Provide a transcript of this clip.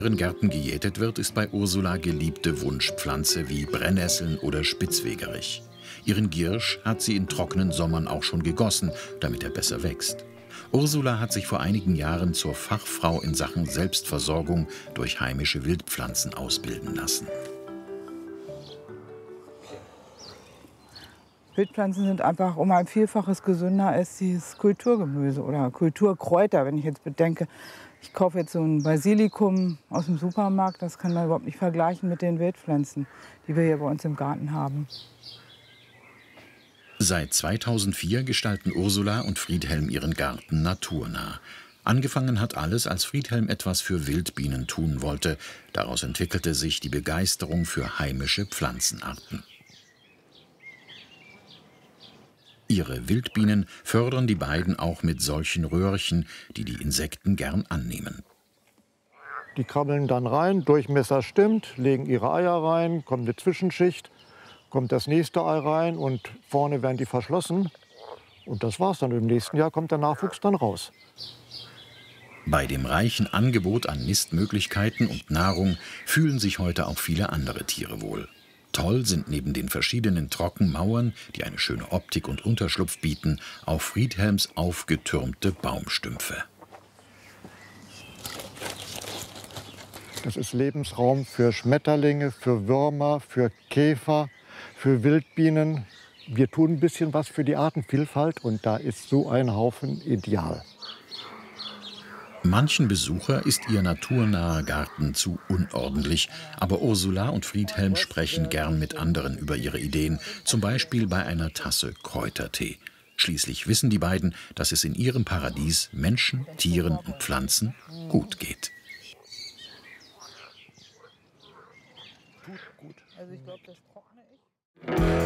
ihren Gärten gejätet wird, ist bei Ursula geliebte Wunschpflanze wie Brennnesseln oder Spitzwegerich. Ihren Giersch hat sie in trockenen Sommern auch schon gegossen, damit er besser wächst. Ursula hat sich vor einigen Jahren zur Fachfrau in Sachen Selbstversorgung durch heimische Wildpflanzen ausbilden lassen. Wildpflanzen sind einfach um ein Vielfaches gesünder als dieses Kulturgemüse oder Kulturkräuter. Wenn ich jetzt bedenke, ich kaufe jetzt so ein Basilikum aus dem Supermarkt, das kann man überhaupt nicht vergleichen mit den Wildpflanzen, die wir hier bei uns im Garten haben. Seit 2004 gestalten Ursula und Friedhelm ihren Garten naturnah. Angefangen hat alles, als Friedhelm etwas für Wildbienen tun wollte. Daraus entwickelte sich die Begeisterung für heimische Pflanzenarten. Ihre Wildbienen fördern die beiden auch mit solchen Röhrchen, die die Insekten gern annehmen. Die krabbeln dann rein, Durchmesser stimmt, legen ihre Eier rein, kommt eine Zwischenschicht, kommt das nächste Ei rein und vorne werden die verschlossen. Und das war's dann. Im nächsten Jahr kommt der Nachwuchs dann raus. Bei dem reichen Angebot an Nistmöglichkeiten und Nahrung fühlen sich heute auch viele andere Tiere wohl. Toll sind neben den verschiedenen Trockenmauern, die eine schöne Optik und Unterschlupf bieten, auch Friedhelms aufgetürmte Baumstümpfe. Das ist Lebensraum für Schmetterlinge, für Würmer, für Käfer, für Wildbienen. Wir tun ein bisschen was für die Artenvielfalt und da ist so ein Haufen ideal. Manchen Besucher ist ihr naturnaher Garten zu unordentlich, aber Ursula und Friedhelm sprechen gern mit anderen über ihre Ideen, zum Beispiel bei einer Tasse Kräutertee. Schließlich wissen die beiden, dass es in ihrem Paradies Menschen, Tieren und Pflanzen gut geht. Also ich glaube, das trockene ich.